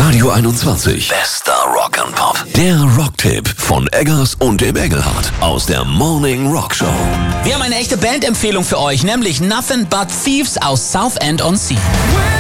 Radio 21. Bester Rock'n'Pop. Der Rocktipp von Eggers und dem Engelhardt aus der Morning Rock Show. Wir haben eine echte Bandempfehlung für euch, nämlich Nothing But Thieves aus Southend-on-Sea.